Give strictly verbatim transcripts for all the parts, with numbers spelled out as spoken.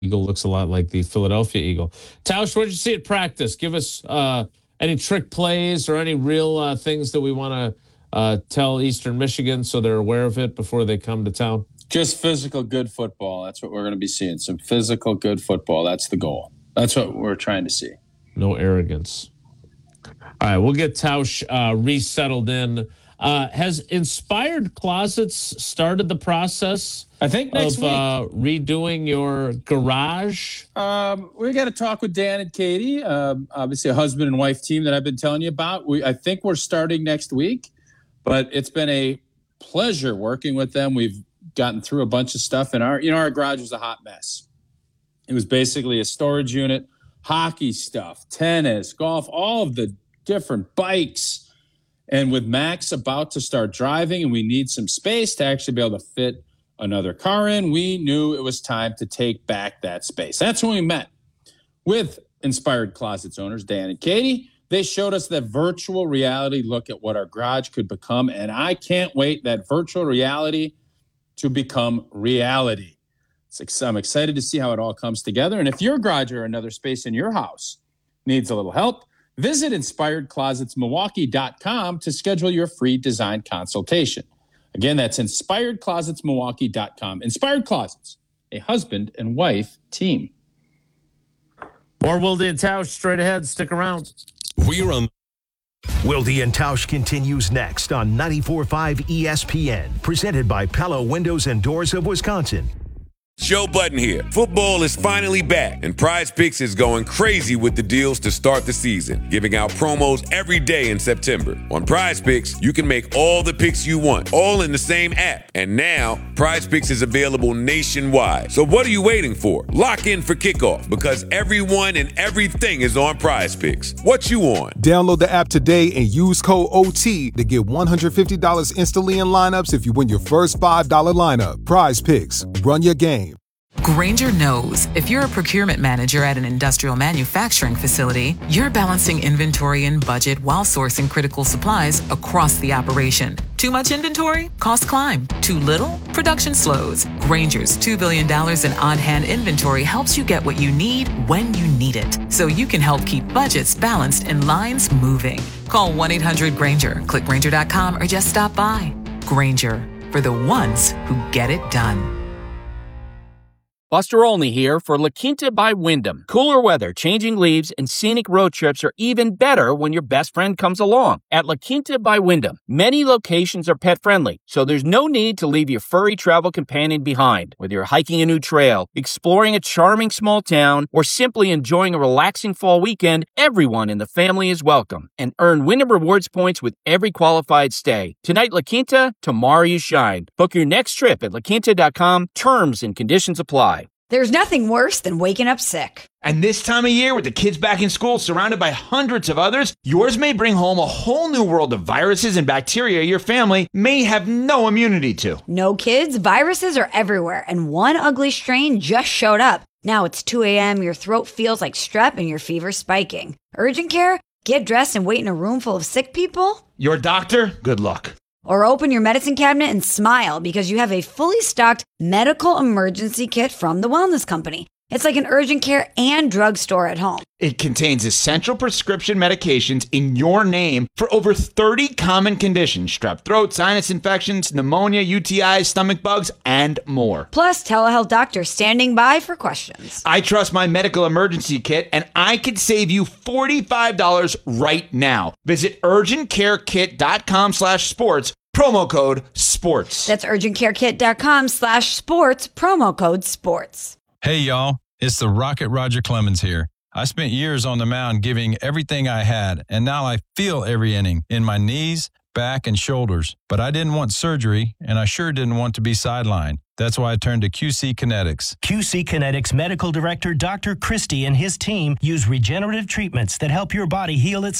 Eagle looks a lot like the Philadelphia Eagle. Tausch, what did you see at practice? Give us uh, any trick plays or any real uh, things that we want to uh, tell Eastern Michigan so they're aware of it before they come to town. Just physical, good football. That's what we're going to be seeing. Some physical, good football. That's the goal. That's what we're trying to see. No arrogance. All right, we'll get Tausch uh, resettled in. Uh, has Inspired Closets started the process I think next of week. Uh, redoing your garage? Um, we got to talk with Dan and Katie, um, obviously a husband and wife team that I've been telling you about. We, I think we're starting next week, but it's been a pleasure working with them. We've gotten through a bunch of stuff, and our, you know, our garage was a hot mess. It was basically a storage unit, hockey stuff, tennis, golf, all of the different bikes. And with Max about to start driving and we need some space to actually be able to fit another car in, we knew it was time to take back that space. That's when we met with Inspired Closets owners, Dan and Katie. They showed us that virtual reality look at what our garage could become, and I can't wait that virtual reality to become reality. It's, I'm excited to see how it all comes together. And if your garage or another space in your house needs a little help, visit inspired closets milwaukee dot com to schedule your free design consultation. Again, that's inspired closets milwaukee dot com. Inspired Closets, a husband and wife team. More Wilde and Tausch straight ahead. Stick around. We're on. Wilde and Tausch continues next on ninety-four point five E S P N, presented by Pella Windows and Doors of Wisconsin. Joe Budden here. Football is finally back, and Prize Picks is going crazy with the deals to start the season, giving out promos every day in September. On Prize Picks, you can make all the picks you want, all in the same app. And now, Prize Picks is available nationwide. So what are you waiting for? Lock in for kickoff, because everyone and everything is on Prize Picks. What you on? Download the app today and use code O T to get one hundred fifty dollars instantly in lineups if you win your first five dollars lineup. Prize Picks. Run your game. Grainger knows if you're a procurement manager at an industrial manufacturing facility, you're balancing inventory and budget while sourcing critical supplies across the operation. Too much inventory? Costs climb. Too little? Production slows. Grainger's two billion dollars in on-hand inventory helps you get what you need when you need it, so you can help keep budgets balanced and lines moving. Call one eight hundred Grainger, click Grainger dot com, or just stop by. Grainger, for the ones who get it done. Buster Olney here for La Quinta by Wyndham. Cooler weather, changing leaves, and scenic road trips are even better when your best friend comes along. At La Quinta by Wyndham, many locations are pet-friendly, so there's no need to leave your furry travel companion behind. Whether you're hiking a new trail, exploring a charming small town, or simply enjoying a relaxing fall weekend, everyone in the family is welcome. And earn Wyndham Rewards points with every qualified stay. Tonight, La Quinta, tomorrow you shine. Book your next trip at la quinta dot com. Terms and conditions apply. There's nothing worse than waking up sick. And this time of year, with the kids back in school, surrounded by hundreds of others, yours may bring home a whole new world of viruses and bacteria your family may have no immunity to. No, kids, viruses are everywhere, and one ugly strain just showed up. Now it's two a.m., your throat feels like strep, and your fever's spiking. Urgent care? Get dressed and wait in a room full of sick people? Your doctor? Good luck. Or open your medicine cabinet and smile because you have a fully stocked medical emergency kit from the Wellness Company. It's like an urgent care and drugstore at home. It contains essential prescription medications in your name for over thirty common conditions: strep throat, sinus infections, pneumonia, U T Is, stomach bugs, and more. Plus, telehealth doctors standing by for questions. I trust my medical emergency kit, and I could save you forty-five dollars right now. Visit urgent care kit dot com slash sports, promo code SPORTS. That's urgent care kit dot com slash sports, promo code SPORTS. Hey, y'all. It's the Rocket Roger Clemens here. I spent years on the mound giving everything I had, and now I feel every inning in my knees, back, and shoulders. But I didn't want surgery, and I sure didn't want to be sidelined. That's why I turned to Q C Kinetics. Q C Kinetics Medical Director Doctor Christie and his team use regenerative treatments that help your body heal itself.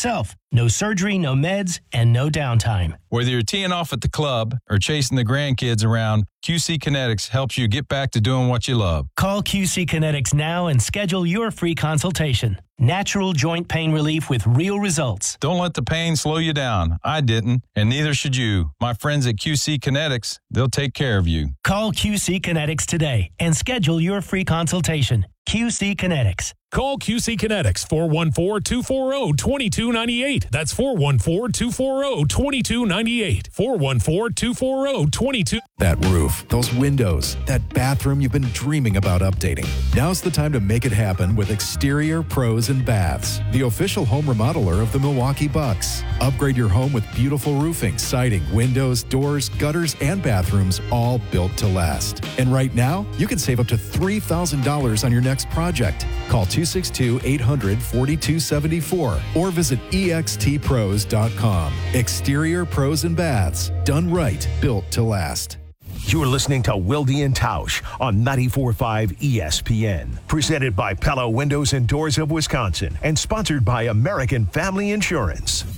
No surgery, no meds, and no downtime. Whether you're teeing off at the club or chasing the grandkids around, Q C Kinetics helps you get back to doing what you love. Call Q C Kinetics now and schedule your free consultation. Natural joint pain relief with real results. Don't let the pain slow you down. I didn't, and neither should you. My friends at Q C Kinetics, they'll take care of you. Call Q C Kinetics today and schedule your free consultation. Q C Kinetics. Call Q C Kinetics, four one four, two four zero, two two nine eight. That's four one four, two four zero, two two nine eight. four one four, two four zero, two two. That roof, those windows, that bathroom you've been dreaming about updating. Now's the time to make it happen with Exterior Pros and Baths, the official home remodeler of the Milwaukee Bucks. Upgrade your home with beautiful roofing, siding, windows, doors, gutters, and bathrooms, all built to last. And right now, you can save up to three thousand dollars on your next project. Call two six two, eight hundred, four two seven four or visit E X T pros dot com. Exterior Pros and Baths, done right, built to last. You're listening to Wilde and Tausch on ninety-four point five E S P N. Presented by Pella Windows and Doors of Wisconsin and sponsored by American Family Insurance.